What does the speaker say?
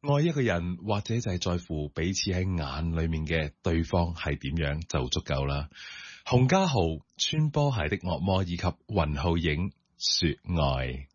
愛一個人或者就係在乎彼此喺眼裏面嘅對方係點樣就足夠啦。洪家豪、穿波鞋的惡魔以及雲浩影說愛。